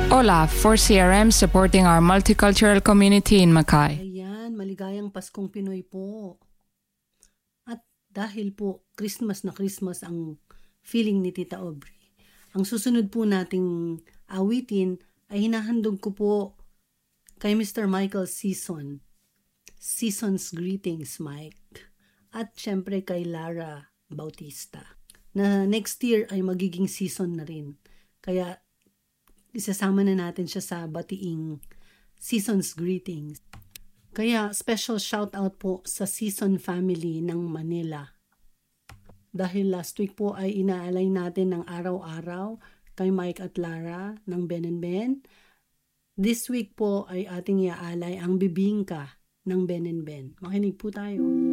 Hola for CRM supporting our multicultural community in Mackay. Ayan, maligayang Paskong Pinoy po. At dahil po Christmas na Christmas ang feeling ni Tita Aubrey, ang susunod po nating awitin ay hinahandog ko po kay Mr. Michael Season. Season's Greetings, Mike. At syempre kay Lara Bautista, na next year ay magiging season na rin. Kaya isasama na natin siya sa batiing Season's Greetings. Kaya special shout out po sa Season family ng Manila. Dahil last week po ay inaalay natin ng araw-araw kay Mike at Lara ng Ben and Ben. This week po ay ating iaalay ang bibingka ng Ben and Ben. Makinig po tayo.